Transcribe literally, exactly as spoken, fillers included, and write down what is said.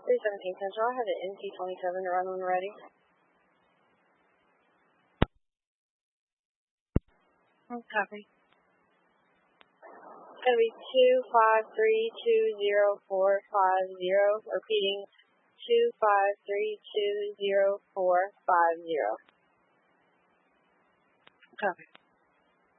three seventeen Central. I have an N T twenty-seven to run when ready. Copy. It's going to be two five three two zero four five zero. Repeating, two five three two zero four five zero. Copy.